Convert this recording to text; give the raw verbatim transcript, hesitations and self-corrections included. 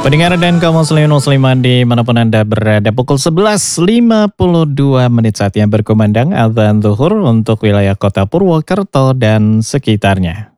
Pendengar dan kaum muslimin muslimat dimanapun Anda berada, pukul sebelas lima puluh dua menit saatnya berkumandang azan zuhur untuk wilayah kota Purwokerto dan sekitarnya.